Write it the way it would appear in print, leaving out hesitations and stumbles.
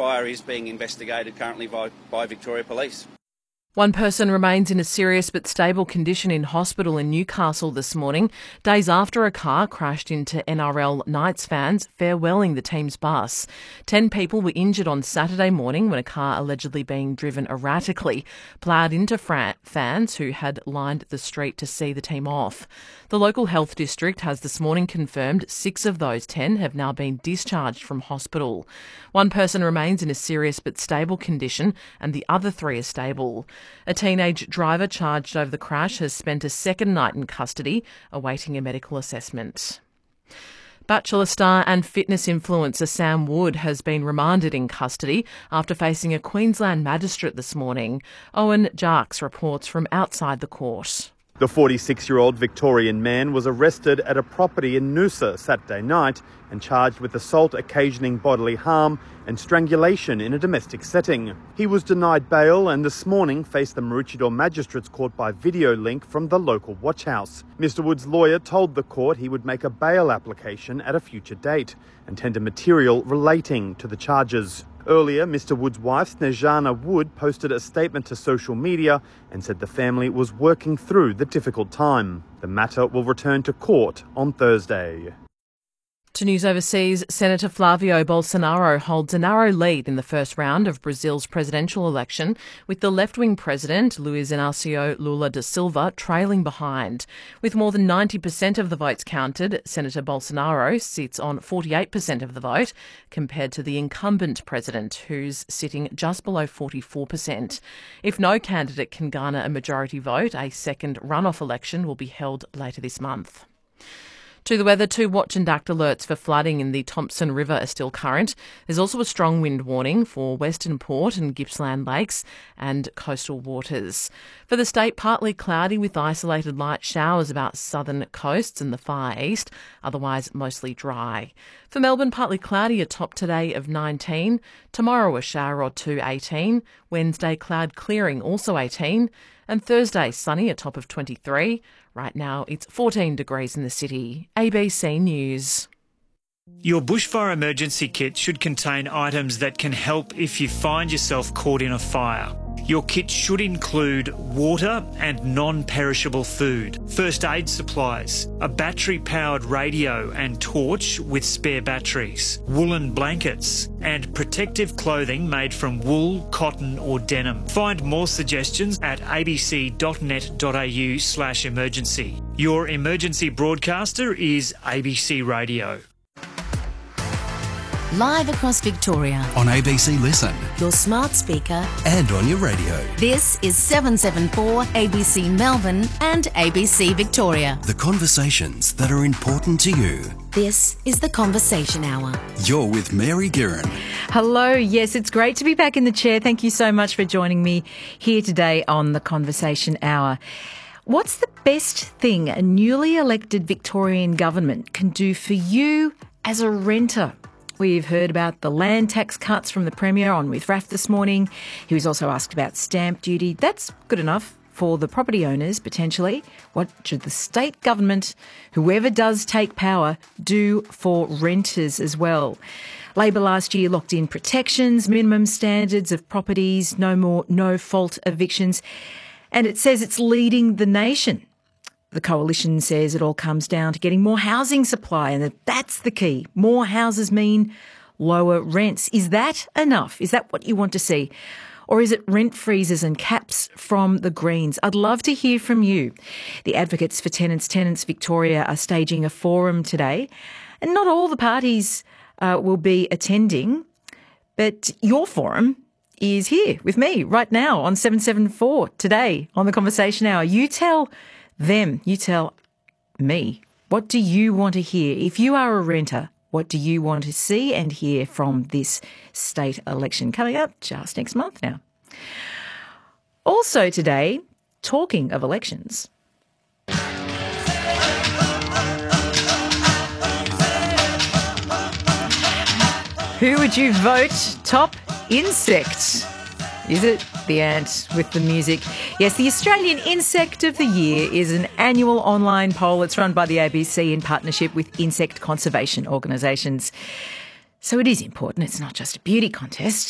fire is being investigated currently by Victoria Police. One person remains in a serious but stable condition in hospital in Newcastle this morning, days after a car crashed into NRL Knights fans farewelling the team's bus. 10 people were injured on Saturday morning when a car allegedly being driven erratically ploughed into fans who had lined the street to see the team off. The local health district has this morning confirmed 6 of those 10 have now been discharged from hospital. One person remains in a serious but stable condition and the other 3 are stable. A teenage driver charged over the crash has spent a second night in custody, awaiting a medical assessment. Bachelor star and fitness influencer Sam Wood has been remanded in custody after facing a Queensland magistrate this morning. Owen Jarks reports from outside the court. The 46-year-old Victorian man was arrested at a property in Noosa Saturday night and charged with assault occasioning bodily harm and strangulation in a domestic setting. He was denied bail and this morning faced the Maroochydore Magistrates Court by video link from the local watch house. Mr Wood's lawyer told the court he would make a bail application at a future date and tender material relating to the charges. Earlier, Mr Wood's wife, Snejana Wood, posted a statement to social media and said the family was working through the difficult time. The matter will return to court on Thursday. To news overseas, Senator Flavio Bolsonaro holds a narrow lead in the first round of Brazil's presidential election, with the left-wing president, Luiz Inácio Lula da Silva, trailing behind. With more than 90% of the votes counted, Senator Bolsonaro sits on 48% of the vote, compared to the incumbent president, who's sitting just below 44%. If no candidate can garner a majority vote, a second runoff election will be held later this month. To the weather, 2 watch and act alerts for flooding in the Thompson River are still current. There's also a strong wind warning for Western Port and Gippsland Lakes and coastal waters. For the state, partly cloudy with isolated light showers about southern coasts and the far east, otherwise mostly dry. For Melbourne, partly cloudy, a top today of 19. Tomorrow, a shower or 2, 18. Wednesday, cloud clearing, also 18. And Thursday, sunny, a top of 23. Right now, it's 14 degrees in the city. ABC News. Your bushfire emergency kit should contain items that can help if you find yourself caught in a fire. Your kit should include water and non-perishable food, first aid supplies, a battery-powered radio and torch with spare batteries, woolen blankets, and protective clothing made from wool, cotton or denim. Find more suggestions at abc.net.au/emergency. Your emergency broadcaster is ABC Radio. Live across Victoria. On ABC Listen. Your smart speaker. And on your radio. This is 774 ABC Melbourne and ABC Victoria. The conversations that are important to you. This is The Conversation Hour. You're with Mary Guerin. Hello. Yes, it's great to be back in the chair. Thank you so much for joining me here today on The Conversation Hour. What's the best thing a newly elected Victorian government can do for you as a renter? We've heard about the land tax cuts from the Premier on With Raf this morning. He was also asked about stamp duty. That's good enough for the property owners, potentially. What should the state government, whoever does take power, do for renters as well? Labor last year locked in protections, minimum standards of properties, no more no-fault evictions, and it says it's leading the nation. The coalition says it all comes down to getting more housing supply and that's the key. More houses mean lower rents. Is that enough? Is that what you want to see? Or is it rent freezes and caps from the Greens? I'd love to hear from you. The Advocates for Tenants Victoria are staging a forum today, and not all the parties will be attending, but your forum is here with me right now on 774 today on The Conversation Hour. You tell them, you tell me, what do you want to hear? If you are a renter, what do you want to see and hear from this state election coming up just next month now? Also today, talking of elections. Who would you vote top insect? Is it the ant with the music? Yes, the Australian Insect of the Year is an annual online poll. It's run by the ABC in partnership with insect conservation organisations. So it is important. It's not just a beauty contest.